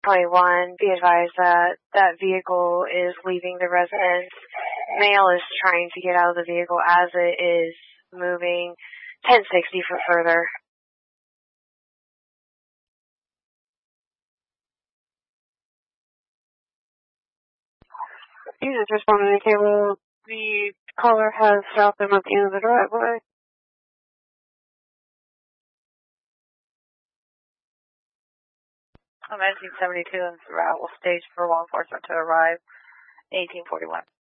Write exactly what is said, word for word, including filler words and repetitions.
twenty-one, be advised that that vehicle is leaving the residence. Male is trying to get out of the vehicle as it is moving ten sixty for further. Jesus responding to cable. The caller has stopped them at the end of the driveway. I'm nineteen seventy-two and throughout will stage for law enforcement to arrive. eighteen forty-one.